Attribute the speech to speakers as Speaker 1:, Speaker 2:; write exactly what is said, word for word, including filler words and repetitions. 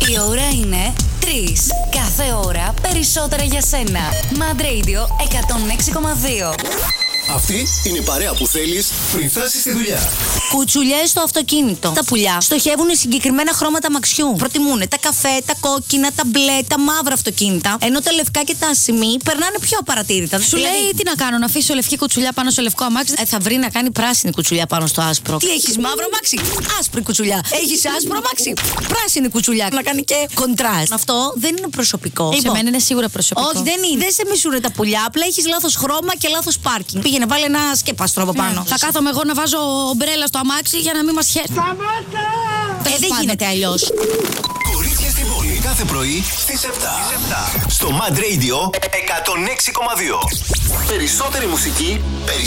Speaker 1: Η ώρα είναι τρεις. Κάθε ώρα περισσότερα για σένα. Mad Radio εκατόν έξι κόμμα δύο.
Speaker 2: Αυτή είναι η παρέα που θέλεις πριν φτάσεις στη δουλειά.
Speaker 3: Κουτσουλιές στο αυτοκίνητο. Τα πουλιά στοχεύουν συγκεκριμένα χρώματα αμαξιού. Προτιμούν τα καφέ, τα κόκκινα, τα μπλε, τα μαύρα αυτοκίνητα. Ενώ τα λευκά και τα ασημή περνάνε πιο απαρατήρητα.
Speaker 4: Σου δηλαδή... λέει τι να κάνω, να αφήσω λευκή κουτσουλιά πάνω στο λευκό αμάξι.
Speaker 3: Ε, θα βρει να κάνει πράσινη κουτσουλιά πάνω στο άσπρο. Τι έχεις, μαύρο αμάξι? Άσπρη κουτσουλιά. Έχεις άσπρο αμάξι? Πράσινη κουτσουλιά. Να κάνει και κοντράστ. Αυτό δεν είναι προσωπικό.
Speaker 4: Σε μένα είναι σίγουρα προσωπικό.
Speaker 3: Όχι, δεν είναι. Δεν σε μισούνε τα πουλιά. Απλά έχεις λάθος χρώμα και λάθος πάρκινγκ. Πήγαινε, βάλε ένα σκεπάστρο από πάνω.
Speaker 4: Ναι. Θα κάθομαι εγώ να βάζω ομπρέλα στο αμάξι για να μην μας χέσει.
Speaker 3: Σταμάτα! Ε, δεν γίνεται αλλιώς.
Speaker 2: Κορίτσια στην πόλη. Κάθε πρωί στις επτά. Στο Mad Radio εκατόν έξι κόμμα δύο. Περισσότερη μουσική, περισσότερη